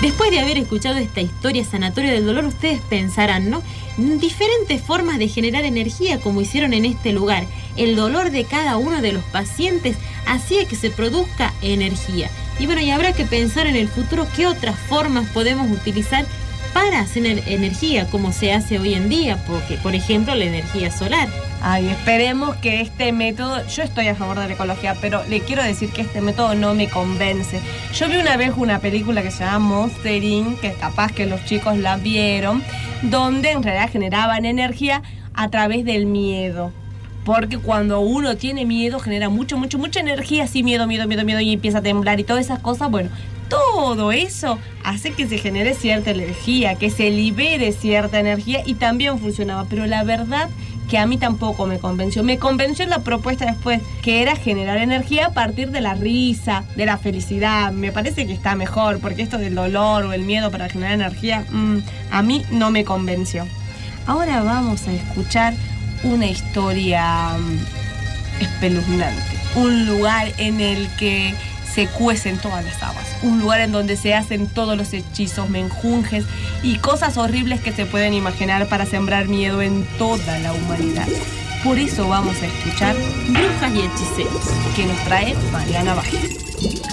Después de haber escuchado esta historia sanatoria del dolor, ustedes pensarán, ¿no?, diferentes formas de generar energía como hicieron en este lugar. El dolor de cada uno de los pacientes hacía que se produzca energía. Y bueno, y habrá que pensar en el futuro qué otras formas podemos utilizar para hacer energía, como se hace hoy en día, porque, por ejemplo, la energía solar. Ay, esperemos que este método, yo estoy a favor de la ecología, pero le quiero decir que este método no me convence. Yo vi una vez una película que se llama Monster Inc., que capaz que los chicos la vieron, donde en realidad generaban energía a través del miedo. Porque cuando uno tiene miedo genera mucha energía, así miedo, y empieza a temblar y todas esas cosas. Bueno, todo eso hace que se genere cierta energía, que se libere cierta energía y también funcionaba. Pero la verdad que a mí tampoco me convenció. Me convenció la propuesta después, que era generar energía a partir de la risa, de la felicidad. Me parece que está mejor, porque esto del dolor o el miedo para generar energía, a mí no me convenció. Ahora vamos a escuchar una historia espeluznante. Un lugar en el que se cuecen todas las habas. Un lugar en donde se hacen todos los hechizos, menjunjes y cosas horribles que se pueden imaginar para sembrar miedo en toda la humanidad. Por eso vamos a escuchar Brujas y Hechiceros, que nos trae Mariana Vázquez.